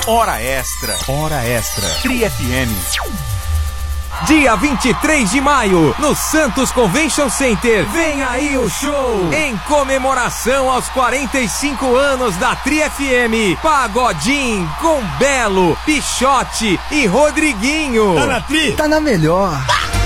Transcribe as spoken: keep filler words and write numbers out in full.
Hora Extra. Hora Extra. Tri F M. Dia vinte e três de maio, no Santos Convention Center, vem aí o show! Em comemoração aos quarenta e cinco anos da Tri F M, Pagodinho com Belo, Pichote e Rodriguinho. Tá na Tri? Tá na melhor.